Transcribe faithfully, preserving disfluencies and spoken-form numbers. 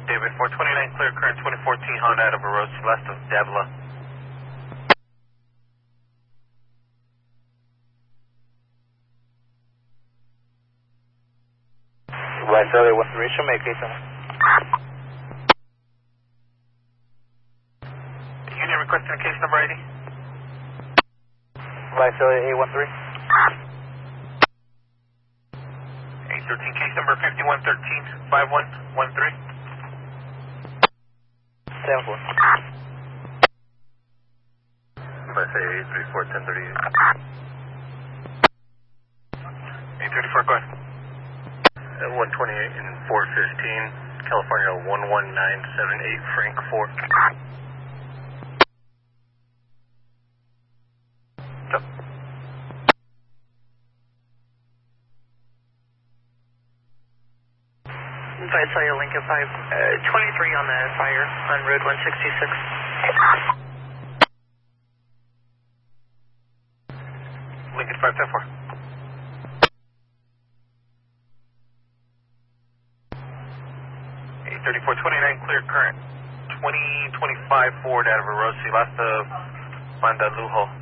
David, four twenty-nine clear current twenty fourteen Honda out of Orosi, last of Davila. Visalia one three, show me a case number. Unit requesting a case number I D. Visalia eight one three. eight thirteen, case number fifty-one thirteen, five one one three. seven four. Visalia eight three four, ten thirty-eight. eight thirty-four, go ahead. At one twenty-eight and four fifteen, California one one nine seven eight, Frank four. Stop. Visalia Lincoln five, uh, twenty-three on the fire on Road one sixty-six. Lincoln five ten four. eight thirty-four twenty-nine clear current twenty twenty-five Ford out of Orosi, last of Banda Lujo.